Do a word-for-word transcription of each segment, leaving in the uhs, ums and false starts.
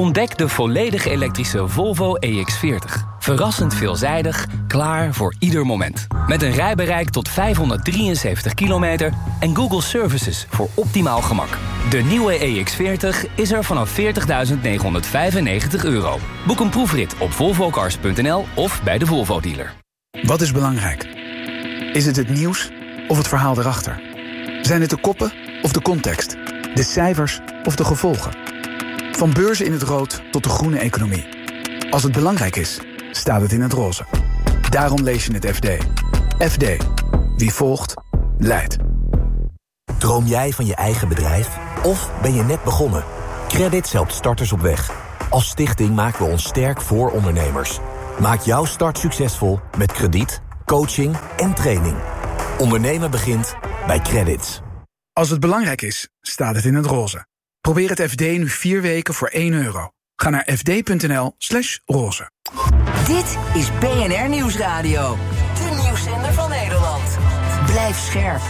Ontdek de volledig elektrische Volvo E X veertig. Verrassend veelzijdig, klaar voor ieder moment. Met een rijbereik tot vijfhonderddrieënzeventig kilometer en Google Services voor optimaal gemak. De nieuwe E X veertig is er vanaf veertigduizend negenhonderdvijfennegentig euro. Boek een proefrit op volvo cars punt n l of bij de Volvo-dealer. Wat is belangrijk? Is het het nieuws of het verhaal erachter? Zijn het de koppen of de context? De cijfers of de gevolgen? Van beurzen in het rood tot de groene economie. Als het belangrijk is, staat het in het roze. Daarom lees je het F D. F D. Wie volgt, leidt. Droom jij van je eigen bedrijf? Of ben je net begonnen? Credits helpt starters op weg. Als stichting maken we ons sterk voor ondernemers. Maak jouw start succesvol met krediet, coaching en training. Ondernemen begint bij Credits. Als het belangrijk is, staat het in het roze. Probeer het F D nu vier weken voor één euro. Ga naar fd.nl slash roze. Dit is B N R Nieuwsradio. De nieuwszender van Nederland. Blijf scherp.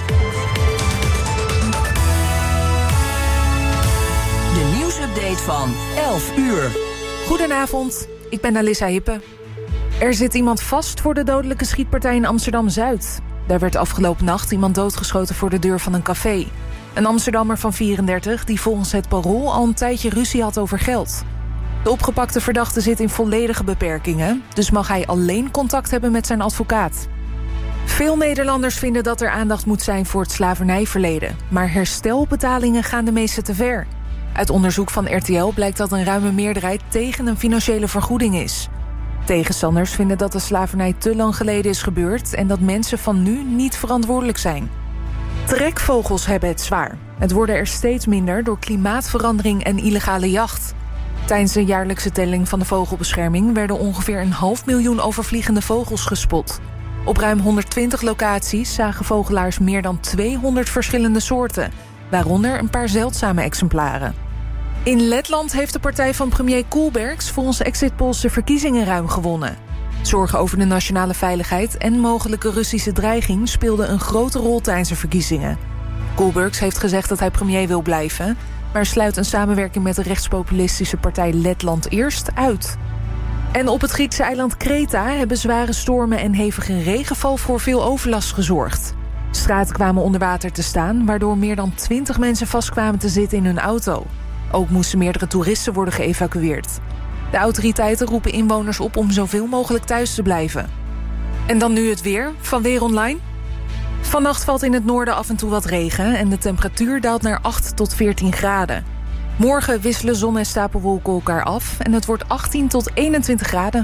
De nieuwsupdate van elf uur. Goedenavond, ik ben Alissa Hippe. Er zit iemand vast voor de dodelijke schietpartij in Amsterdam-Zuid. Daar werd afgelopen nacht iemand doodgeschoten voor de deur van een café. Een Amsterdammer van vierendertig die volgens het Parool al een tijdje ruzie had over geld. De opgepakte verdachte zit in volledige beperkingen, dus mag hij alleen contact hebben met zijn advocaat. Veel Nederlanders vinden dat er aandacht moet zijn voor het slavernijverleden, maar herstelbetalingen gaan de meeste te ver. Uit onderzoek van R T L blijkt dat een ruime meerderheid tegen een financiële vergoeding is. Tegenstanders vinden dat de slavernij te lang geleden is gebeurd en dat mensen van nu niet verantwoordelijk zijn. Trekvogels hebben het zwaar. Het worden er steeds minder door klimaatverandering en illegale jacht. Tijdens de jaarlijkse telling van de vogelbescherming werden ongeveer een half miljoen overvliegende vogels gespot. Op ruim honderdtwintig locaties zagen vogelaars meer dan tweehonderd verschillende soorten, waaronder een paar zeldzame exemplaren. In Letland heeft de partij van premier Koolbergs volgens exit polls de verkiezingen ruim gewonnen. Zorgen over de nationale veiligheid en mogelijke Russische dreiging speelden een grote rol tijdens de verkiezingen. Koolbergs heeft gezegd dat hij premier wil blijven, maar sluit een samenwerking met de rechtspopulistische partij Letland Eerst uit. En op het Griekse eiland Kreta hebben zware stormen en hevige regenval voor veel overlast gezorgd. Straten kwamen onder water te staan, waardoor meer dan twintig mensen vastkwamen te zitten in hun auto. Ook moesten meerdere toeristen worden geëvacueerd. De autoriteiten roepen inwoners op om zoveel mogelijk thuis te blijven. En dan nu het weer van Weer Online. Vannacht valt in het noorden af en toe wat regen en de temperatuur daalt naar acht tot veertien graden. Morgen wisselen zon en stapelwolken elkaar af en het wordt achttien tot eenentwintig graden.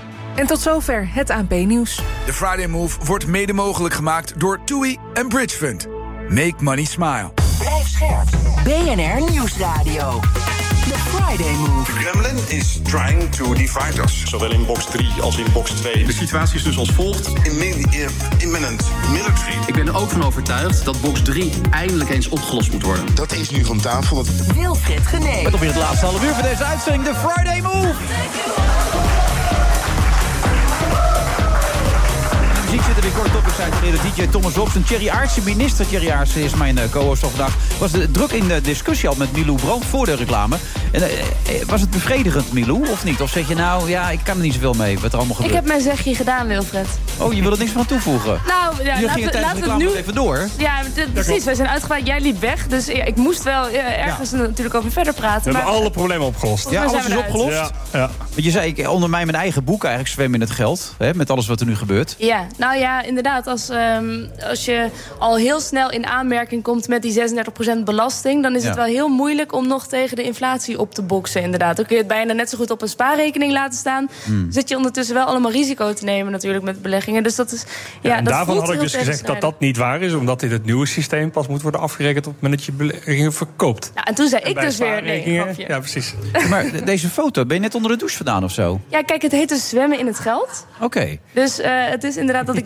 En tot zover het A N P-nieuws. De Friday Move wordt mede mogelijk gemaakt door TUI en Bridge Fund. Make money smile. Blijf scherp. B N R Nieuwsradio. The Friday Move. Kremlin is trying to divide us. Zowel in box drie als in box twee. De situatie is dus als volgt. Imminent military. Ik ben er ook van overtuigd dat box drie eindelijk eens opgelost moet worden. Dat is nu van tafel. Wilfred Genee. Met alweer het laatste half uur van deze uitzending, de Friday Move. Muziek zit er weer kort op. Ik zei het eerder, D J Thomas Robson, Thierry Aartsen, minister Thierry Aartsen is mijn uh, co-host van vandaag. Was de druk in de discussie al met Milou Brandt voor de reclame. En, uh, was het bevredigend, Milou, of niet? Of zeg je nou, ja, ik kan er niet zoveel mee, wat er allemaal gebeurt? Ik heb mijn zegje gedaan, Wilfred. Oh, je wil er niks van toevoegen? Nou, ja, je ging tijdens de reclame nu even door. Ja, d- precies. Wij zijn uitgebreid. Jij liep weg, dus ja, ik moest wel ja, ergens ja. natuurlijk over verder praten. We maar, hebben alle problemen opgelost. Ja, alles is opgelost? Ja. Ja. Want je zei, ik onder mij mijn eigen boek eigenlijk zwem in het geld, hè, met alles wat er nu gebeurt. Ja, nou ja, inderdaad. Als, um, als je al heel snel in aanmerking komt met die zesendertig procent belasting, dan is ja. het wel heel moeilijk om nog tegen de inflatie op te boksen, inderdaad. Dan kun je het bijna net zo goed op een spaarrekening laten staan. Hmm. Zit je ondertussen wel allemaal risico te nemen natuurlijk met beleggingen. Dus dat is, ja, ja, en dat daarvan had ik dus gezegd dat dat niet waar is, omdat dit het nieuwe systeem pas moet worden afgerekend op het moment dat je beleggingen verkoopt. Ja, en toen zei en ik dus weer, nee, grapje. Ja, precies. Maar deze foto, ben je net onder de douche vandaan of zo? Ja, kijk, het heet dus zwemmen in het geld. Oké. Okay. Dus uh, het is inderdaad dat ik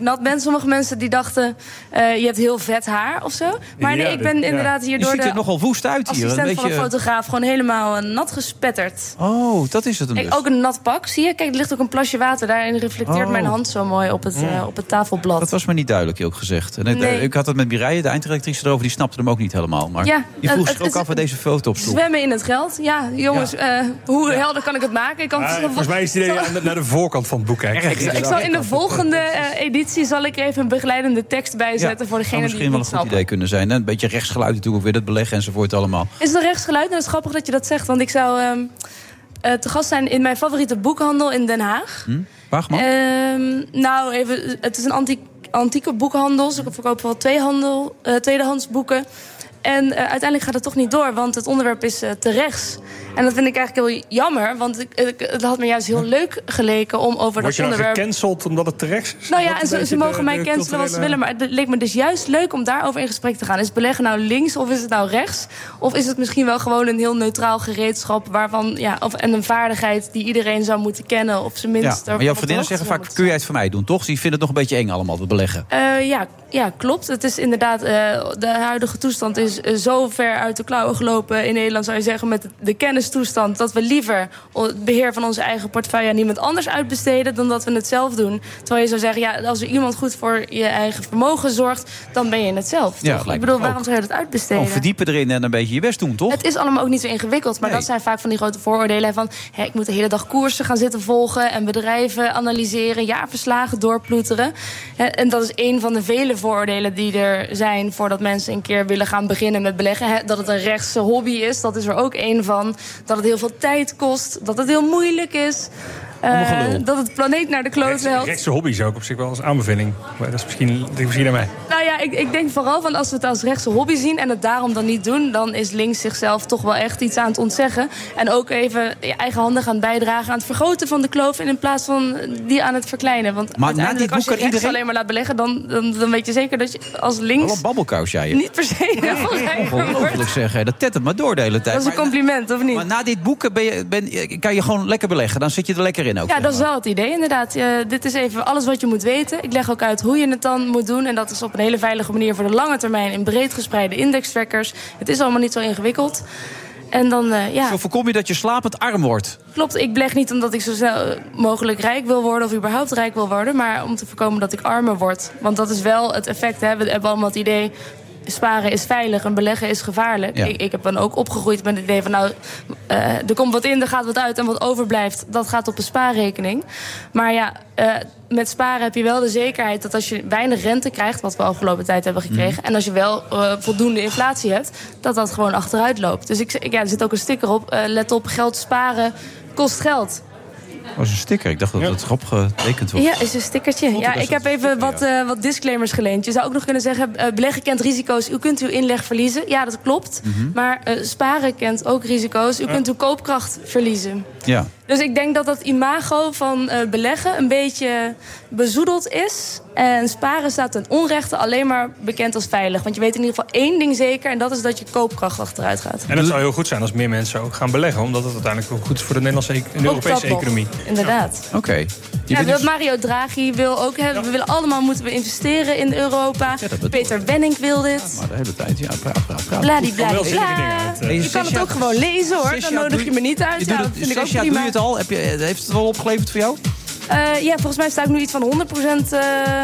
nat ben. Sommige mensen die dachten, uh, je hebt heel vet haar of zo. Maar nee, Ja, ik ben ja. inderdaad hier Je door ziet de er nogal woest uit hier. assistent Een van een beetje- fotograaf gewoon helemaal uh, nat gespetterd. Oh, dat is het hem Kijk, dus. ook een nat pak, zie je? Kijk, er ligt ook een plasje water. Daarin reflecteert Oh. mijn hand zo mooi op het, uh, op het tafelblad. Dat was me niet duidelijk, ook gezegd. En, Nee. Ik had het met Mireille, de eindredactrice, erover. Die snapte hem ook niet helemaal. Maar Ja, die vroeg het- zich ook het- af waar deze foto op stond. Zwemmen in het geld. Ja, jongens, uh, hoe helder kan ik het maken? Ik kan Ah, volgens mij is het idee aan de- naar de voorkant van het boek kijken. Ik, ik zal in de volgende uh, editie zal ik even een begeleidende tekst bijzetten voor zou degene die misschien het wel niet een goed snappen. idee kunnen zijn. En een beetje rechtsgeluid natuurlijk ook weer, het beleggen enzovoort allemaal. Is het rechtsgeluid? Nou, het is grappig dat je dat zegt, want ik zou um, uh, te gast zijn in mijn favoriete boekhandel in Den Haag. Hm? Waagman? Um, nou, even, het is een antiek, antieke boekhandel. Ze verkopen wel tweehandel, uh, tweedehands boeken. En uh, uiteindelijk gaat het toch niet door, want het onderwerp is uh, te rechts. En dat vind ik eigenlijk heel jammer, want ik, ik, het had me juist heel leuk geleken om over Word dat je nou onderwerp... gecanceld omdat het terecht is? Nou ja, Dat en een ze, ze beetje mogen de- mij de cancelen wat ze culturele- willen. Maar het leek me dus juist leuk om daarover in gesprek te gaan. Is beleggen nou links of is het nou rechts? Of is het misschien wel gewoon een heel neutraal gereedschap... waarvan, ja, of, en een vaardigheid die iedereen zou moeten kennen... of zijn Ja, minst... maar jouw vriendinnen zeggen vaak, kun jij het voor mij doen, toch? Die vinden het nog een beetje eng allemaal, het beleggen. Uh, ja, ja, klopt. Het is inderdaad, uh, de huidige toestand is uh, zo ver uit de klauwen gelopen in Nederland, zou je zeggen, met de kennistoestand, dat we liever het beheer van onze eigen portefeuille aan iemand anders uitbesteden dan dat we het zelf doen. Terwijl je zou zeggen, ja, als er iemand goed voor je eigen vermogen zorgt, dan ben je het zelf. Ja, toch? lijkt Ik bedoel, me waarom ook. zou je dat uitbesteden? Gewoon verdiepen erin en een beetje je best doen, toch? Het is allemaal ook niet zo ingewikkeld, maar Nee. dat zijn vaak van die grote vooroordelen van, hè, ik moet de hele dag koersen gaan zitten volgen en bedrijven analyseren, jaarverslagen doorploeteren. Hè, en dat is één van de vele vooroordelen die er zijn voordat mensen een keer willen gaan beginnen met beleggen. Hè, dat het een rechtse hobby is, dat is er ook één van. Dat het heel veel tijd kost, dat het heel moeilijk is. Uh, dat het planeet naar de kloot helpt. Rechtse hobby zou ik op zich wel als aanbeveling. Maar dat is misschien, dat is misschien aan mij. Nou ja, ik, ik denk vooral van als we het als rechtse hobby zien en het daarom dan niet doen, dan is links zichzelf toch wel echt iets aan het ontzeggen. En ook even je eigenhandig aan het bijdragen aan het vergroten van de kloof in plaats van die aan het verkleinen. Want Maar uiteindelijk na dit als je boek kan rechts iedereen- alleen maar laat beleggen, dan, dan, dan weet je zeker dat je als links Wel een babbelkous, jij je. niet per se heel veel rijker wordt. Ongelooflijk zeggen, dat tettert maar door de hele tijd. Dat is een Maar- compliment, of niet? Maar na dit boek ben je, ben, kan je gewoon lekker beleggen. Dan zit je er lekker in ook. Ja, zeg dat is maar. wel het idee, inderdaad. Uh, dit is even alles wat je moet weten. Ik leg ook uit hoe je het dan moet doen. En dat is op een hele veilige manier voor de lange termijn in breed gespreide indextrackers. Het is allemaal niet zo ingewikkeld. En dan, uh, ja... Zo voorkom je dat je slapend arm wordt. Klopt, ik beleg niet omdat ik zo snel mogelijk rijk wil worden of überhaupt rijk wil worden, maar om te voorkomen dat ik armer word. Want dat is wel het effect. Hè. We hebben allemaal het idee, sparen is veilig en beleggen is gevaarlijk. Ja. Ik, ik heb dan ook opgegroeid met het idee van, nou, uh, er komt wat in, er gaat wat uit en wat overblijft, dat gaat op een spaarrekening. Maar ja, uh, met sparen heb je wel de zekerheid dat als je weinig rente krijgt, wat we afgelopen tijd hebben gekregen, Mhm. en als je wel uh, voldoende inflatie hebt, dat dat gewoon achteruit loopt. Dus ik, ik- ja, er zit ook een sticker op, uh, let op, geld sparen kost geld. Dat was een sticker. Ik dacht dat het erop getekend was. Ja, is een stickertje. Vond ik Ja, best ik heb een even sticker, wat, ja. uh, wat disclaimers geleend. Je zou ook nog kunnen zeggen, uh, beleggen kent risico's. U kunt uw inleg verliezen. Ja, dat klopt. Mhm. Maar uh, sparen kent ook risico's. U Ja. kunt uw koopkracht verliezen. Ja. Dus ik denk dat dat imago van uh, beleggen een beetje bezoedeld is. En sparen staat ten onrechte alleen maar bekend als veilig. Want je weet in ieder geval één ding zeker, en dat is dat je koopkracht achteruit gaat. En het zou heel goed zijn als meer mensen ook gaan beleggen. Omdat het uiteindelijk ook goed is voor de Nederlandse e- en de Ook Europese dat nog, economie. Inderdaad. Oké. Je Ja, bent dat dus- Mario Draghi wil ook hebben. We willen allemaal moeten we investeren in Europa. dat bedoel Peter Wenning wil dit. Maar de hele tijd, ja, praat, praat, praat. Bladibla. wel zinnige dingen uit, eh. Je kan het ook gewoon lezen hoor. Dan nodig je me niet uit. Je Ja, doet dat het, vind ik ook zes jaar doe prima. je het al. Heb je, heeft het wel opgeleverd voor jou? Uh, ja, volgens mij sta ik nu iets van honderd procent uh,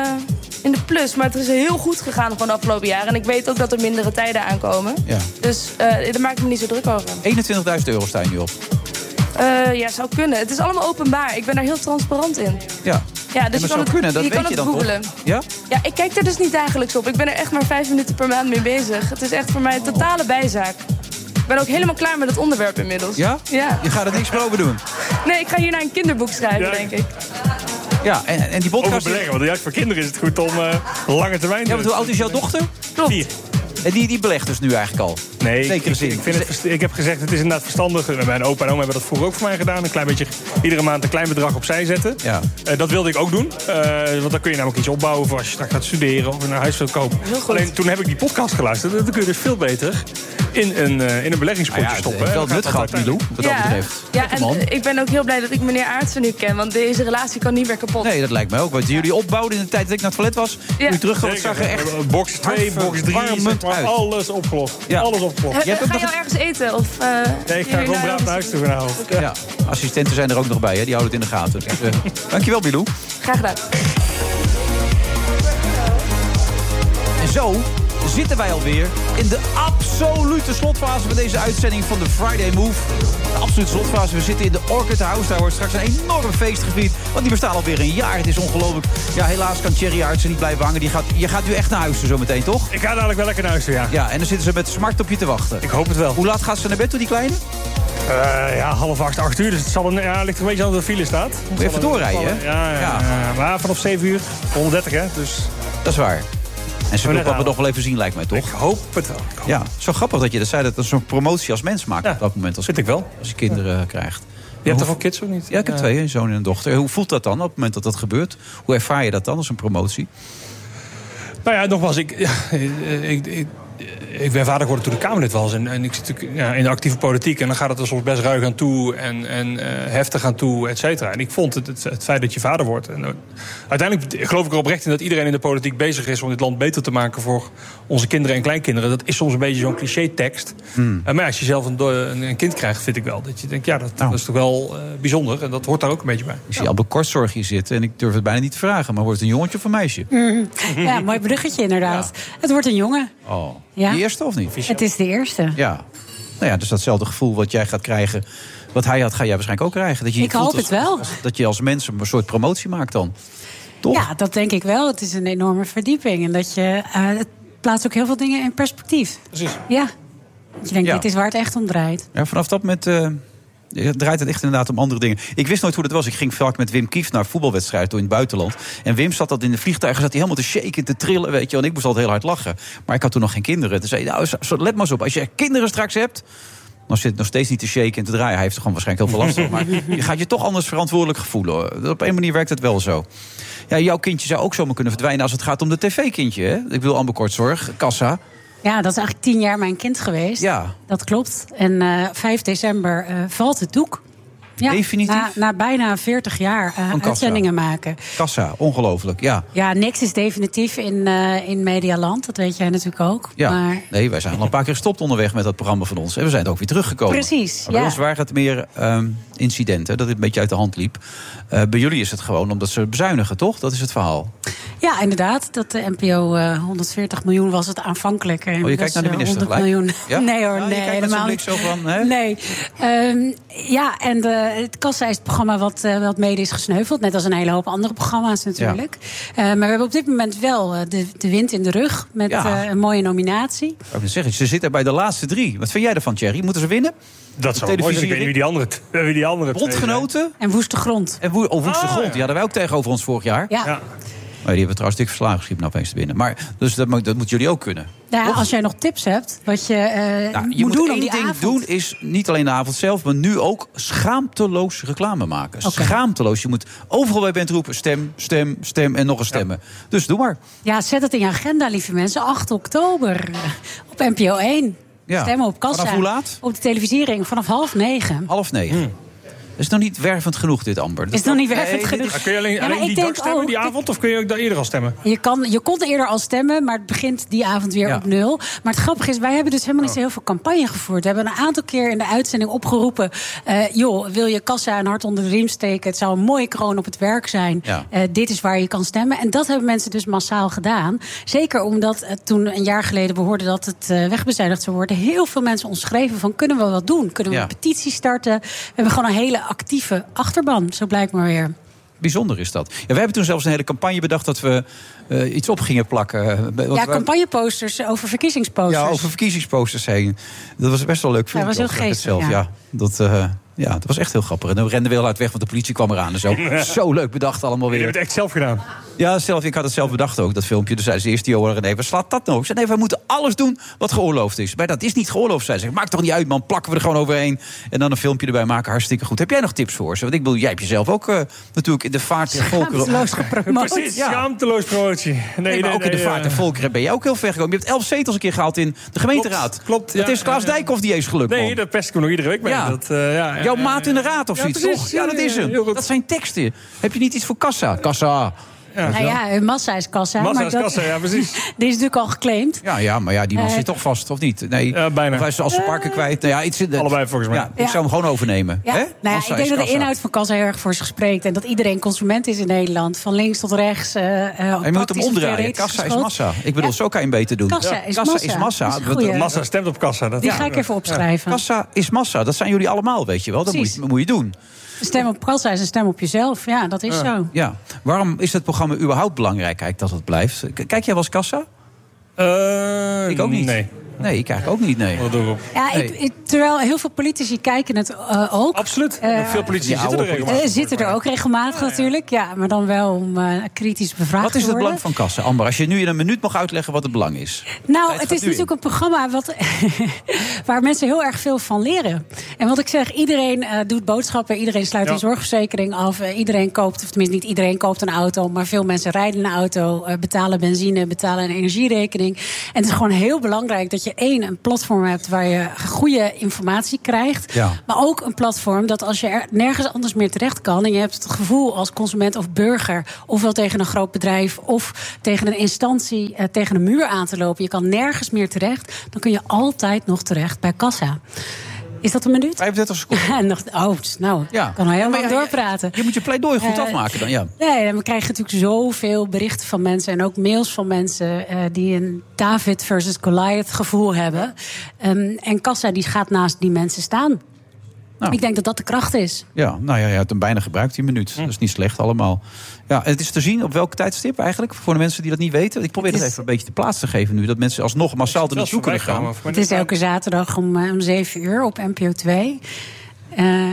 in de plus. Maar het is heel goed gegaan van de afgelopen jaren. En ik weet ook dat er mindere tijden aankomen. Ja. Dus uh, daar maak ik me niet zo druk over. eenentwintigduizend euro sta je nu op. Uh, ja, zou kunnen. Het is allemaal openbaar. Ik ben daar heel transparant in. Ja. Ja, dus dat je kan zou het, kunnen, dat je weet kan je het dan googlen. toch? Ja? Ja, ik kijk er dus niet dagelijks op. Ik ben er echt maar vijf minuten per maand mee bezig. Het is echt voor mij een totale bijzaak. Ik ben ook helemaal klaar met het onderwerp inmiddels. Ja? Ja. Je gaat er niks meer over doen? Nee, ik ga hier naar een kinderboek schrijven, Ja. denk ik. Ja, en, en die Over podcast... beleggen, want juist voor kinderen is het goed om uh, lange termijn te Ja, want hoe oud is jouw dochter? Klopt. Vier. En die, die belegt dus nu eigenlijk al? Nee, ik, Zekere ik, zin. ik, vind het, verst- ik heb gezegd, het is inderdaad verstandig. Mijn opa en oma hebben dat vroeger ook voor mij gedaan. Een klein beetje, iedere maand een klein bedrag opzij zetten. Ja. Uh, dat wilde ik ook doen. Uh, want dan kun je namelijk iets opbouwen voor als je straks gaat studeren of een huis wilt kopen. Alleen toen heb ik die podcast geluisterd. Dan kun je dus veel beter in een, uh, in een beleggingspotje ah ja, stoppen. Het heeft wel nut gehad, Milou, wat ja. dat betreft. Ja, en uh, ik ben ook heel blij dat ik meneer Aartsen nu ken. Want deze relatie kan niet meer kapot. Nee, dat lijkt mij ook. Wat jullie opbouwden in de tijd dat ik naar het toilet was. Ja. Nu terug zag er echt box twee, box drie, zeg maar, alles opgelost. Ja. Alles opgelost. He, ga je al ergens eten? Of, uh, nee, ik ga gewoon braaf naar huis toe vanavond. Okay. Ja. Assistenten zijn er ook nog bij, hè? Die houden het in de gaten. Dus, uh, dankjewel, Milou. Graag gedaan. En zo zitten wij alweer in de absolute slotfase van deze uitzending van de Friday Move. De absolute slotfase. We zitten in de Orchid House. Daar wordt straks een enorm feest gevierd. Want die bestaan alweer een jaar. Het is ongelooflijk. Ja, helaas kan Thierry Aartsen niet blijven hangen. Die gaat, je gaat nu echt naar huis zo meteen, toch? Ik ga dadelijk wel lekker naar huis toe, ja. Ja, en dan zitten ze met smart op je te wachten. Ik hoop het wel. Hoe laat gaat ze naar bed toe, die kleine? Uh, ja, half acht, acht uur. Dus het zal een, ja, ligt een beetje aan de file staat. Moet je even doorrijden, hè? Ja, ja, ja. ja, maar vanaf zeven uur, honderddertig, hè. Dus... Dat is waar. En ze wil dat we nog wel even zien, lijkt mij, toch? Ik hoop het wel. Hoop ja, zo grappig dat je dat zei, dat dat zo'n promotie als mens maakt ja, op dat moment. Als, vind ik wel. Als je kinderen ja. krijgt. Je hebt toch ook kids of niet? Ja, ik heb ja. twee, een zoon en een dochter. Hoe voelt dat dan op het moment dat dat gebeurt? Hoe ervaar je dat dan als een promotie? Nou ja, nogmaals, ik... Ja, ik, ik Ik ben vader geworden toen de Kamerlid was. En, en ik zit natuurlijk ja, in de actieve politiek. En dan gaat het er soms best ruig aan toe. En, en uh, heftig aan toe, et cetera. En ik vond het, het, het feit dat je vader wordt. En, uh, uiteindelijk geloof ik er oprecht in dat iedereen in de politiek bezig is om dit land beter te maken voor onze kinderen en kleinkinderen. Dat is soms een beetje zo'n cliché-tekst. Hmm. Uh, maar als je zelf een, een, een kind krijgt, vind ik wel. Dat je denkt, ja, dat, nou. dat is toch wel uh, bijzonder. En dat hoort daar ook een beetje bij. Ik zie ja. Albert Kortzorg hier zitten. En ik durf het bijna niet te vragen. Maar wordt het een jongetje of een meisje? Mm. Ja, mooi bruggetje inderdaad. Ja. Het wordt een jongen. Oh. Ja. De eerste of niet? Het is de eerste. Ja. Nou ja, dus datzelfde gevoel wat jij gaat krijgen, wat hij had, ga jij waarschijnlijk ook krijgen. Dat je ik hoop als, het wel. Als, dat je als mens een soort promotie maakt dan. Toch? Ja, dat denk ik wel. Het is een enorme verdieping. En dat je, uh, het plaatst ook heel veel dingen in perspectief. Precies. Ja. Dat je denkt, ja. dit is waar het echt om draait. Ja, vanaf dat moment... Uh, draait het echt inderdaad om andere dingen. Ik wist nooit hoe dat was. Ik ging vaak met Wim Kieft naar voetbalwedstrijden in het buitenland. En Wim zat dat in de vliegtuigen, zat hij helemaal te shaken, te trillen, weet je. En ik moest altijd heel hard lachen. Maar ik had toen nog geen kinderen. Toen zei hij, nou, let maar eens op. Als je kinderen straks hebt, dan zit het nog steeds niet te shaken en te draaien. Hij heeft er gewoon waarschijnlijk heel veel last van. Maar je gaat je toch anders verantwoordelijk gevoelen. Op een manier werkt het wel zo. Ja, jouw kindje zou ook zomaar kunnen verdwijnen als het gaat om de tv-kindje. Hè? Ik bedoel, Amber Kortzorg, Kassa. Ja, dat is eigenlijk tien jaar mijn kind geweest. Ja. Dat klopt. En uh, vijf december uh, valt het doek. Ja, definitief? Na, na bijna veertig jaar uh, uitzendingen maken. Kassa, ongelooflijk, ja. Ja, niks is definitief in, uh, in Medialand. Dat weet jij natuurlijk ook. Ja, maar... nee, wij zijn al een paar keer gestopt onderweg met dat programma van ons. En we zijn er ook weer teruggekomen. Precies, maar bij ja. ons waren het meer um, incidenten, dat het een beetje uit de hand liep. Uh, bij jullie is het gewoon omdat ze bezuinigen, toch? Dat is het verhaal. Ja, inderdaad. Dat de N P O uh, honderdveertig miljoen was het aanvankelijk. En oh, je kijkt naar de minister gelijk? Miljoen. Ja? Nee hoor, ja, nee, helemaal niet. Zo van, hè? Nee. Um, ja, en de, het Kassa is het programma wat, uh, wat mede is gesneuveld. Net als een hele hoop andere programma's natuurlijk. Ja. Uh, maar we hebben op dit moment wel uh, de, de wind in de rug. Met ja. uh, een mooie nominatie. Ik wil zeggen, ze zitten bij de laatste drie. Wat vind jij ervan, Thierry? Moeten ze winnen? Dat zou mooi zijn. Ik weet niet wie die andere, wie die andere Bondgenoten. En Woeste Grond. En woe, oh, Woeste ah, Grond. Ja. Die hadden wij ook tegenover ons vorig jaar. Ja. ja. Oh, die hebben trouwens dik verslagen geschiet nou opeens te winnen. Maar, dus dat, dat moeten jullie ook kunnen. Ja, als jij nog tips hebt, wat je, uh, nou, je moet, moet doen één om die ding avond. doen, is niet alleen de avond zelf, maar nu ook schaamteloos reclame maken. Okay. Schaamteloos. Je moet overal bij bent roepen, stem, stem, stem en nog eens stemmen. Ja. Dus doe maar. Ja, zet het in je agenda, lieve mensen. acht oktober op N P O één. Ja. Stemmen op Kassa. Vanaf hoe laat? Op de televisiering, vanaf half negen. Half negen. Hmm. Dat is nog niet wervend genoeg, dit, Amber. Dat is nog niet wervend nee, genoeg. Dit... Kun je alleen, ja, alleen die dag stemmen, ook, die avond? Of kun je ook daar eerder al stemmen? Je, kan, je kon eerder al stemmen, maar het begint die avond weer ja. op nul. Maar het grappige is, wij hebben dus helemaal niet zo heel veel campagne gevoerd. We hebben een aantal keer in de uitzending opgeroepen... Uh, joh, wil je Kassa een hart onder de riem steken? Het zou een mooie kroon op het werk zijn. Ja. Uh, dit is waar je kan stemmen. En dat hebben mensen dus massaal gedaan. Zeker omdat uh, toen een jaar geleden we hoorden dat het uh, wegbezuinigd zou worden... heel veel mensen ons schreven van, kunnen we wat doen? Kunnen we ja. een petitie starten? We hebben gewoon een hele actieve achterban, zo blijkt maar weer. Bijzonder is dat. Ja, we hebben toen zelfs een hele campagne bedacht dat we uh, iets op gingen plakken. Ja, we... campagneposters over verkiezingsposters. Ja, over verkiezingsposters heen. Dat was best wel leuk. Ja, dat was heel geestig. Zelf. Ja. Ja, dat, uh, ja, dat was echt heel grappig. En dan renden we heel hard weg, want de politie kwam eraan en zo. Zo leuk bedacht allemaal weer. Je hebt het echt zelf gedaan. Ja, zelf, ik had het zelf bedacht ook, dat filmpje. Dus zei ze eerst, Johan René, wat slaat dat nou? Ik zei, nee, wij moeten alles doen wat geoorloofd is. Maar dat is niet geoorloofd, zei ze. Maakt toch niet uit, man, plakken we er gewoon overheen. En dan een filmpje erbij maken, hartstikke goed. Heb jij nog tips voor ze? Want ik bedoel, jij hebt jezelf ook uh, natuurlijk in de vaart der volkeren... Schaamteloos gepromoot. Precies, ja. schaamteloos promotie. Nee, nee, maar nee, ook in de nee, vaart der uh, volkeren ben je ook heel ver gekomen. Je hebt elf zetels een keer gehaald in de gemeenteraad. Klopt, klopt, dat ja, is Klaas ja, ja. Dijkhoff die eens gelukt, Nee, man. daar pest ik me nog iedere week mee. Ja. Dat, uh, ja, ja, Jouw ja, maat in de raad of ja, zoiets, precies. toch? Ja, dat is hem. Heel goed. Dat zijn teksten. Heb je niet iets voor kassa? Kassa. Ja. Nou ja, massa is kassa. Massa maar is dat, kassa, ja, precies. Die is natuurlijk al geclaimd. Ja, ja, maar ja, die man Uh, zit toch vast, of niet? Nee, Ja, bijna. Of hij is als zijn parken kwijt. Nou ja, iets in de, Allebei volgens mij. Ja, ik Ja. zou hem gewoon overnemen. Ja, Hè? nou ja, Massa ik denk is dat de kassa. inhoud van kassa heel erg voor zich spreekt. En dat iedereen consument is in Nederland. Van links tot rechts. Uh, uh, En je moet hem omdraaien. Kassa is massa. Ik bedoel, Ja. zo kan je hem beter doen. Kassa Ja. is Kassa massa. is massa. Dat is een Wat- goeie. Massa stemt op kassa. Dat Die ja. ga ik even opschrijven. Kassa is massa. Dat zijn jullie allemaal, weet je wel. Dat moet Precies. je, moet je doen. Een stem op kassa is een stem op jezelf. Ja, dat is Ja. zo. Ja. Waarom is het programma überhaupt belangrijk eigenlijk dat het blijft? K- Kijk jij wel eens Kassa? Uh, Ik ook niet. Nee. Nee, ik eigenlijk ook niet, nee. Wat doen we op? Ja, ik, ik- terwijl heel veel politici kijken het uh, ook. Absoluut. Uh, Veel politici die zitten er oude regelmatig. Uh, zitten er ook regelmatig natuurlijk. Ja, maar dan wel om uh, kritisch bevraagd Wat is te het worden. belang van Kassa, Amber? Als je nu in een minuut mag uitleggen wat het belang is. Nou, Tijd het gaat is nu natuurlijk in. een programma wat, waar mensen heel erg veel van leren. En wat ik zeg, iedereen uh, doet boodschappen, iedereen sluit Ja. een zorgverzekering af. Uh, iedereen koopt, of tenminste niet iedereen koopt een auto, maar veel mensen rijden een auto, uh, betalen benzine, betalen een energierekening. En het is gewoon heel belangrijk dat je één, een platform hebt waar je goede informatie krijgt. Ja. Maar ook een platform dat als je er nergens anders meer terecht kan en je hebt het gevoel als consument of burger, ofwel tegen een groot bedrijf of tegen een instantie, uh, tegen een muur aan te lopen, je kan nergens meer terecht, dan kun je altijd nog terecht bij Kassa. Is dat een minuut? vijfendertig seconden. Ja, nog, oh, nou, Ja. kan al heel Maar lang ja, doorpraten. Je moet je pleidooi goed Eh, afmaken dan, ja. Nee, en we krijgen natuurlijk zoveel berichten van mensen en ook mails van mensen uh, die een David versus Goliath gevoel hebben. Um, en Kassa die gaat naast die mensen staan. Nou. Ik denk dat dat de kracht is. Ja, nou ja, je hebt hem bijna gebruikt, die minuut. Dat is niet slecht allemaal. Ja, en het is te zien op welk tijdstip eigenlijk, voor de mensen die dat niet weten. Ik probeer Het dat is- even een beetje te plaats te geven nu. Dat mensen alsnog massaal er Zelfs naartoe kunnen voorbij gaan. komen. Het is elke zaterdag om, uh, om zeven uur op N P O twee. Uh,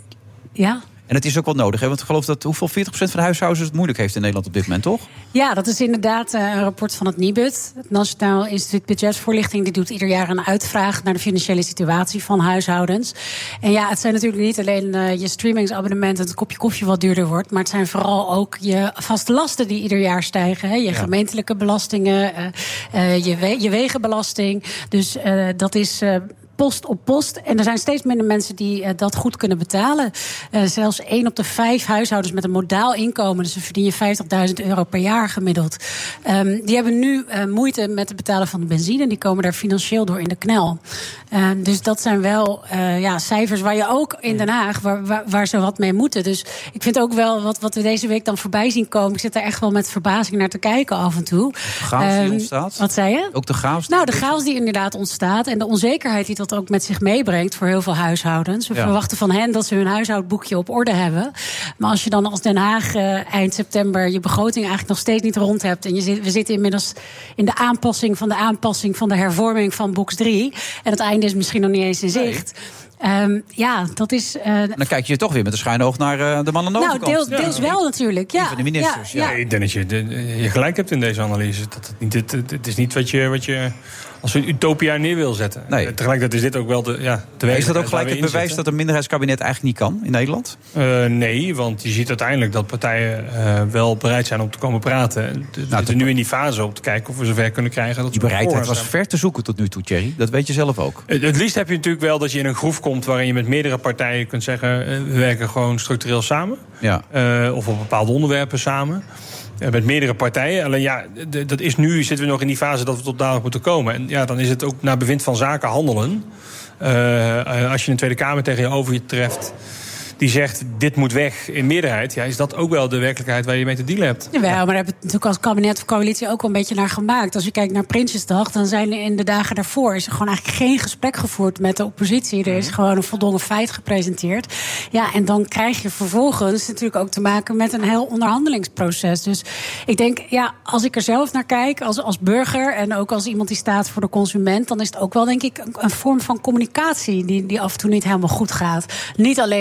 ja. En het is ook wel nodig, hè? Want ik geloof dat hoeveel veertig procent van de huishoudens het moeilijk heeft in Nederland op dit moment, toch? Ja, dat is inderdaad uh, een rapport van het Nibud. Het Nationaal Instituut Budgetvoorlichting. Die doet ieder jaar een uitvraag naar de financiële situatie van huishoudens. En ja, het zijn natuurlijk niet alleen uh, je streamingsabonnement en het kopje koffie wat duurder wordt. Maar het zijn vooral ook je vaste lasten die ieder jaar stijgen. Hè? Je Ja. gemeentelijke belastingen, uh, uh, je, we- je wegenbelasting. Dus uh, dat is... Uh, post op post. En er zijn steeds minder mensen die uh, dat goed kunnen betalen. Uh, zelfs één op de vijf huishoudens met een modaal inkomen, dus ze verdienen vijftigduizend euro per jaar gemiddeld. Um, die hebben nu uh, moeite met het betalen van de benzine. Die komen daar financieel door in de knel. Uh, dus dat zijn wel uh, ja, cijfers waar je ook in Den Haag, waar, waar, waar ze wat mee moeten. Dus ik vind ook wel wat, wat we deze week dan voorbij zien komen. Ik zit daar echt wel met verbazing naar te kijken af en toe. De chaos die Um, ontstaat. Wat zei je? Ook de chaos. Nou, de chaos die inderdaad ontstaat en de onzekerheid die dat ook met zich meebrengt voor heel veel huishoudens. We Ja. verwachten van hen dat ze hun huishoudboekje op orde hebben. Maar als je dan als Den Haag uh, eind september je begroting eigenlijk nog steeds niet rond hebt en je zit, we zitten inmiddels in de aanpassing van de aanpassing van de hervorming van box drie en het einde is misschien nog niet eens in zicht. Um, ja, dat is. Uh, En dan kijk je toch weer met een schuine oog naar uh, de man aan de nou, overkant. deels, deels wel natuurlijk. Ja, van de ministers, ja, ja. Nee, ik denk dat je, de- je gelijk hebt in deze analyse. Dat het, niet, het, het- het is niet wat je, wat je als een utopia neer wil zetten. Nee. Eh, Tegelijkertijd is dit ook wel de, ja, de Is dat ook werkelijkheid waar gelijk we het in bewijs zitten. dat een minderheidskabinet eigenlijk niet kan in Nederland? Uh, nee, want je ziet uiteindelijk dat partijen uh, wel bereid zijn om te komen praten. En We Nou, zitten nu in die fase om te kijken of we zover kunnen krijgen. Dat Die we bereidheid voor was staan. ver te zoeken tot nu toe, Thierry. Dat weet je zelf ook. Het, het liefst heb je natuurlijk wel dat je in een groef komt waarin je met meerdere partijen kunt zeggen, uh, we werken gewoon structureel samen. Ja. Uh, of op bepaalde onderwerpen samen. Uh, met meerdere partijen. Alleen ja, d- dat is nu, zitten we nog in die fase dat we tot dadelijk moeten komen. En ja, dan is het ook naar bevind van zaken handelen. Uh, uh, als je een Tweede Kamer tegen je over treft die zegt, dit moet weg in meerderheid, ja, is dat ook wel de werkelijkheid waar je mee te dealen hebt. Jawel, maar daar hebben we het natuurlijk als kabinet of coalitie ook wel een beetje naar gemaakt. Als je kijkt naar Prinsjesdag, dan zijn er in de dagen daarvoor is er gewoon eigenlijk geen gesprek gevoerd met de oppositie. Er is gewoon een voldongen feit gepresenteerd. Ja, en dan krijg je vervolgens natuurlijk ook te maken met een heel onderhandelingsproces. Dus ik denk, ja, als ik er zelf naar kijk, als, als burger en ook als iemand die staat voor de consument, dan is het ook wel, denk ik, een, een vorm van communicatie die, die af en toe niet helemaal goed gaat. Niet alleen het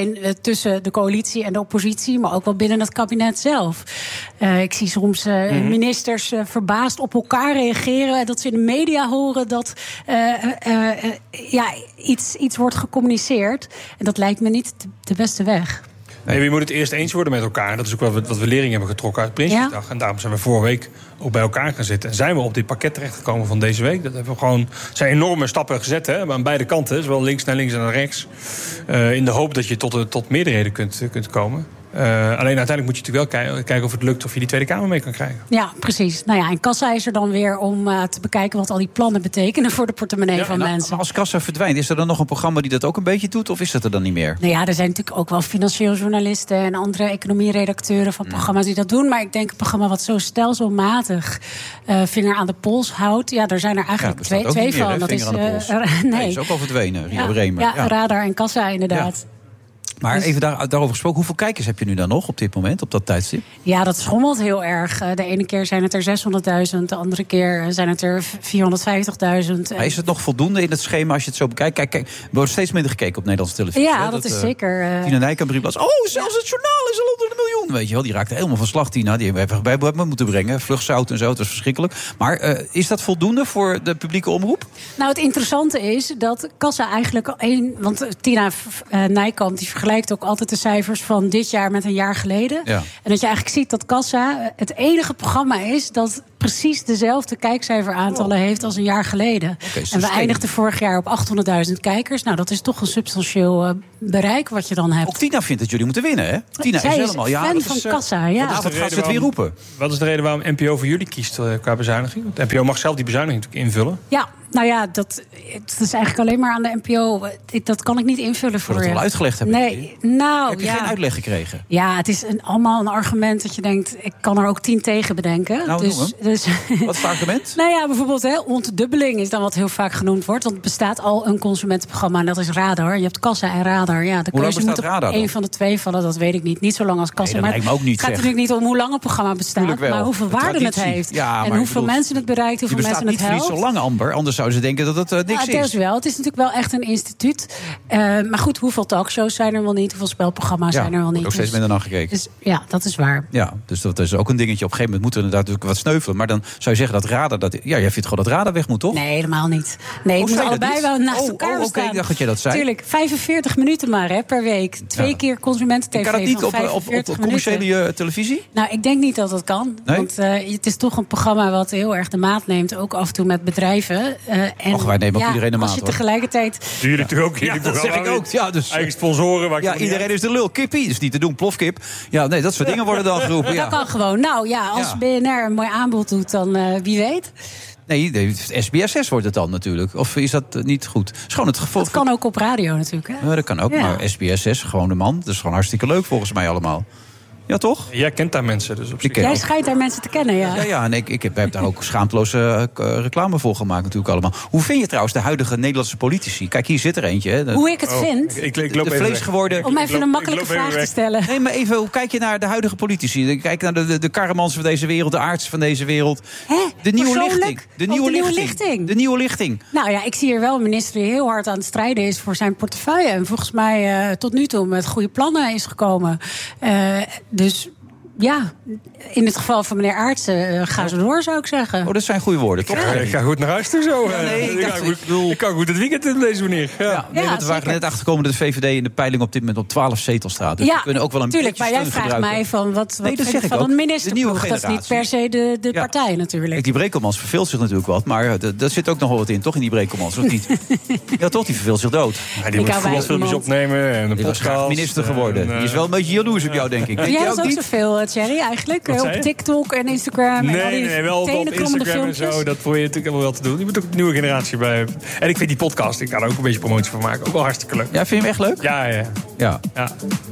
tussen de coalitie en de oppositie, maar ook wel binnen het kabinet zelf. Uh, ik zie soms uh, mm-hmm. ministers uh, verbaasd op elkaar reageren, dat ze in de media horen dat uh, uh, uh, ja, iets, iets wordt gecommuniceerd. En dat lijkt me niet de beste weg. Nee, je moet het eerst eens worden met elkaar. Dat is ook wel wat we lering hebben getrokken uit Prinsjesdag. Ja. En daarom zijn we vorige week ook bij elkaar gaan zitten. En zijn we op dit pakket terechtgekomen van deze week. Dat hebben we gewoon, zijn enorme stappen gezet, hè, aan beide kanten. Zowel links naar links en naar rechts. Uh, in de hoop dat je tot, tot meerderheden kunt, kunt komen. Uh, alleen uiteindelijk moet je natuurlijk wel kijken, kijken of het lukt of je die Tweede Kamer mee kan krijgen. Ja, precies. Nou ja, en Kassa is er dan weer om uh, te bekijken wat al die plannen betekenen voor de portemonnee ja, van nou, mensen. Maar als Kassa verdwijnt, is er dan nog een programma die dat ook een beetje doet, of is dat er dan niet meer? Nou ja, er zijn natuurlijk ook wel financieel journalisten en andere economieredacteuren van programma's die dat doen. Maar ik denk een programma wat zo stelselmatig uh, vinger aan de pols houdt. Ja, er zijn er eigenlijk ja, twee, twee van. Meer, dat is, uh, nee. nee, is ook al verdwenen. Rio ja, Bremer. Ja, ja, Radar en Kassa inderdaad. Ja. Maar even daar, daarover gesproken, hoeveel kijkers heb je nu dan nog op dit moment, op dat tijdstip? Ja, dat schommelt heel erg. De ene keer zijn het er zeshonderdduizend, de andere keer zijn het er vierhonderdvijftigduizend. Maar is het nog voldoende in het schema als je het zo bekijkt? Kijk, kijk, er wordt steeds minder gekeken op Nederlandse televisie. Ja, hè? dat, dat is uh, zeker. Uh... Tina Nijkamp was, oh, zelfs het journaal is al onder de miljoen. Weet je wel, die raakte helemaal van slag, Tina. Die hebben we bij moeten brengen. Vluchtzout en zo, het was verschrikkelijk. Maar uh, is dat voldoende voor de publieke omroep? Nou, het interessante is dat Kassa eigenlijk al één... Want Tina uh, Nijkamp, die vergelijkt ook altijd de cijfers van dit jaar met een jaar geleden. Ja. En dat je eigenlijk ziet dat Kassa het enige programma is dat precies dezelfde kijkcijferaantallen oh. heeft als een jaar geleden. Okay, en we eindigden vorig jaar op achthonderdduizend kijkers. Nou, dat is toch een substantieel uh, bereik wat je dan hebt. Ook Tina vindt dat jullie moeten winnen, hè? Tina Zij is is helemaal ja, fan dat van is, uh, Kassa, ja. Vanavond gaat ze het weer roepen. Wat is de reden waarom N P O voor jullie kiest uh, qua bezuiniging? Want N P O mag zelf die bezuiniging natuurlijk invullen. Ja. Nou ja, dat, dat is eigenlijk alleen maar aan de N P O. Dat kan ik niet invullen voor je. Dat je al uitgelegd hebben. Nee, nou, heb je ja. geen uitleg gekregen? Ja, het is een, allemaal een argument dat je denkt, ik kan er ook tien tegen bedenken. Nou, dus, dus, wat is het argument? Nou ja, bijvoorbeeld hè, ontdubbeling is dan wat heel vaak genoemd wordt. Want er bestaat al een consumentenprogramma en dat is Radar. Je hebt Kassa en Radar. Ja, de hoe lang bestaat moet Radar op één van de twee vallen, dat weet ik niet. Niet zo lang als Kassa. Nee, dat maar lijkt me ook niet, het gaat zeg. natuurlijk niet om hoe lang een programma bestaat, maar hoeveel waarde het heeft. Ja, en maar hoeveel bedoel, mensen het bereikt, hoeveel mensen het helpt. Het bestaat niet voor niet zo lang, Amber. Anders zouden ze denken dat het uh, niks ja, is. Het is wel. Het is natuurlijk wel echt een instituut. Uh, maar goed, hoeveel talkshows zijn er wel niet? Hoeveel spelprogramma's ja, zijn er wel niet? Ook steeds dus, minder naar gekeken. Dus, ja, dat is waar. Ja, dus dat is ook een dingetje. Op een gegeven moment moeten we inderdaad natuurlijk wat sneuvelen. Maar dan zou je zeggen dat Radar... Dat, ja, jij vindt gewoon dat Radar weg moet, toch? Nee, helemaal niet. Nee, het moet allebei wel naast oh, elkaar oh, bestaan. Oké, okay, dacht dat je dat zei. Tuurlijk, vijfenveertig minuten maar hè, per week. Twee ja. keer consumententv. Kan dat niet op, op, op, op commerciële televisie? Nou, ik denk niet dat dat kan. Nee? Want uh, het is toch een programma wat heel erg de maat neemt. Ook af en toe met bedrijven. Uh, en, Och, wij nemen ja, ook iedereen de maat, als je hoor. tegelijkertijd... Jullie natuurlijk ook. Ja, dat zeg ik ook. Ja, dus, eigen sponsoren. Waar ja, iedereen is de lul. Kippie, is niet te doen. Plofkip. Ja, nee, dat soort dingen worden dan geroepen. Ja. Dat kan gewoon. Nou ja, als ja. B N R een mooi aanbod doet, dan uh, wie weet. Nee, S B S S wordt het dan natuurlijk. Of is dat niet goed? Is gewoon het gevolg. Dat kan ook op radio natuurlijk. Hè? Ja, dat kan ook. Ja. Maar S B S S, gewoon de man. Dat is gewoon hartstikke leuk volgens mij allemaal. Ja, toch? Jij kent daar mensen dus op zich. Jij schijnt daar mensen te kennen, ja. Ja, ja en ik, ik heb, heb daar ook schaamteloze uh, reclame voor gemaakt natuurlijk allemaal. Hoe vind je trouwens de huidige Nederlandse politici? Kijk, hier zit er eentje. Hè. De, hoe ik het oh, vind? Ik, ik, ik loop de vlees geworden. Om even loop, een makkelijke vraag te stellen. Nee, maar even, hoe kijk je naar de huidige politici? Kijk naar de, de, de Karremans van deze wereld, de Aarts van deze wereld. Hè? De nieuwe lichting. De nieuwe, de nieuwe lichting. lichting. De nieuwe lichting. Nou ja, ik zie hier wel een minister die heel hard aan het strijden is voor zijn portefeuille. En volgens mij uh, tot nu toe met goede plannen is gekomen. Uh, dus... Ja, in het geval van meneer Aartsen, uh, ga zo door, zou ik zeggen. Oh, dat zijn goede woorden, toch? Ja, ik ga goed naar huis toe zo. Ja, nee, ik, ik, dacht, goed, ik, bedoel... ik kan goed het weekend in deze manier. Ja, ja, nee, ja, want we waren net achtergekomen dat de V V D in de peiling op dit moment op twaalf zetels staat. Dus ja, we kunnen ook wel een tuurlijk, beetje maar jij vraagt gebruiken. mij van wat, wat nee, dat zeg ik van ook. een ministerploeg. Dat is niet per se de, de ja. partij natuurlijk. Kijk, die Brekelmans verveelt zich natuurlijk wat, maar daar zit ook nog wel wat in, toch, in die Brekelmans, of niet? Ja, toch, die verveelt zich dood. Ja, die ik moet voetbalfilmpjes opnemen en een die was graag minister geworden. En, uh, die is wel een beetje jaloers op jou, denk ik. Jij was ook zoveel, Thierry, eigenlijk. Op TikTok en Instagram. Nee, en nee, nee, wel op Instagram en zo. Dat probeer je natuurlijk wel te doen. Je moet ook de nieuwe generatie bij. En ik vind die podcast, ik kan er ook een beetje promotie van maken. Ook wel hartstikke leuk. Ja, vind je hem echt leuk? Ja, ja. Ja. ja.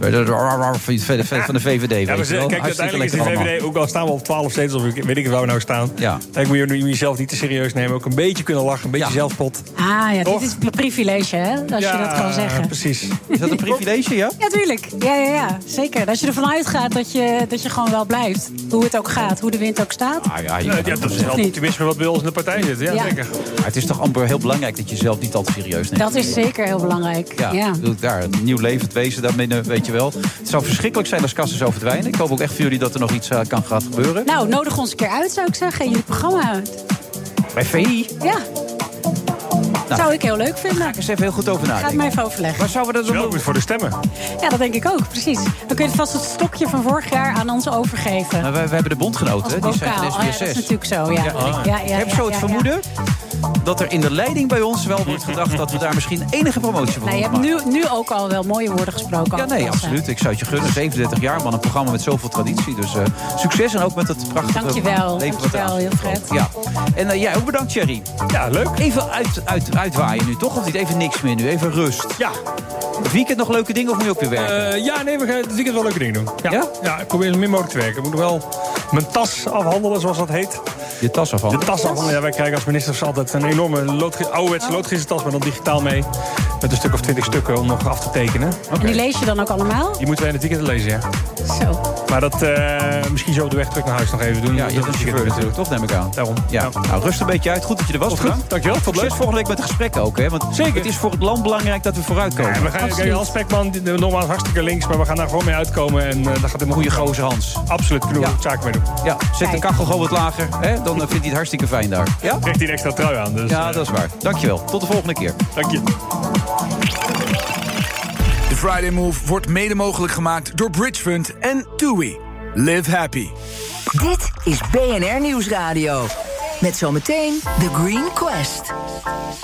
Van de V V D. Ja, maar kijk, uiteindelijk is de V V D, ook al staan we op twaalf zetels, of weet ik waar we nou staan. Ja. Dan moet je jezelf niet te serieus nemen. Ook een beetje kunnen lachen, een beetje ja. zelfspot. Ah ja, dit is een privilege, hè? Als ja, je dat kan zeggen. Precies. Is dat een privilege, ja? Ja, tuurlijk. Ja, ja, ja. Zeker. Als je ervan uitgaat dat je, dat je gewoon wel blijft. Hoe het ook gaat, hoe de wind ook staat. Ah, ja, ja, ja, dat is het optimisme wat bij ons in de partij zit. Ja, ja. Zeker. Maar het is toch amper heel belangrijk dat je jezelf niet al te serieus neemt. Dat is zeker heel belangrijk. Ja, ja. Daar een nieuw leven het wezen. Daarmee, weet je wel. Het zou verschrikkelijk zijn als Kassa zou verdwijnen. Ik hoop ook echt voor jullie dat er nog iets uh, kan gaat gebeuren. Nou, nodig ons een keer uit, zou ik zeggen. In jullie programma. Bij V I? Ja. Dat zou ik heel leuk vinden. Ga ik eens even heel goed over nadenken. Ga het mij even overleggen. Maar zouden we dat dan wel goed voor de stemmen? Ja, dat denk ik ook, precies. Dan kun je vast het stokje van vorig jaar aan ons overgeven. Nou, we, we hebben de bondgenoten, die zijn van S P S zes. Oh, ja, dat is natuurlijk zo, ja. ja. Ah. ja, ja ik heb ja, zo het ja, vermoeden... dat er in de leiding bij ons wel wordt gedacht... dat we daar misschien enige promotie voor nou, je hebt nu, nu ook al wel mooie woorden gesproken. Ja, nee, absoluut. Ik zou het je gunnen. zevenendertig jaar, man. Een programma met zoveel traditie. Dus uh, succes en ook met het prachtige dankjewel, leven. Dankjewel, heel Fred. Ja. En uh, jij ook bedankt, Thierry. Ja, leuk. Even uit, uit, uitwaaien nu, toch? Of niet? Even niks meer nu. Even rust. Ja. Het weekend nog leuke dingen of moet je ook weer werken? Uh, ja, nee, we gaan het weekend wel leuke dingen doen. Ja, ja? ja ik probeer zo min mogelijk te werken. Ik moet nog wel mijn tas afhandelen, zoals dat heet. Je tas afhandelen? De tas afhandelen. Ja, wij krijgen als ministers altijd een enorme loodgi- ouderwetse oh. loodgietertas, maar dan digitaal mee. Met een stuk of twintig stukken om nog af te tekenen. Okay. En die lees je dan ook allemaal? Die moeten wij in het weekend lezen, ja. Zo. Maar dat uh, misschien zo op de weg terug naar huis nog even doen. Ja, je hebt een chauffeur natuurlijk, toch, neem ik aan. Daarom. Ja. Ja. Nou, rust een beetje uit. Goed dat je er was. Goed, dankjewel. Tot leuk. Volgende week met de gesprekken ook, hè? Want zeker. Het is voor het land belangrijk dat we vooruitkomen. Ja, we gaan, kijk, Hans Spekman, nogmaals hartstikke links, maar we gaan daar gewoon mee uitkomen. En uh, dat gaat helemaal goede gozer, Hans. Absoluut, kunnen we ja. zaken mee doen. Ja, zet kijk. de kachel gewoon wat lager, hè? Dan uh, vindt hij het hartstikke fijn daar. Ja? Krijgt hij een extra trui aan. Dus, ja, uh, dat is waar. Dankjewel. Tot de volgende keer. Dank je. De Friday Move wordt mede mogelijk gemaakt door Bridgefund en TUI. Live happy. Dit is B N R Nieuwsradio. Met zometeen The Green Quest.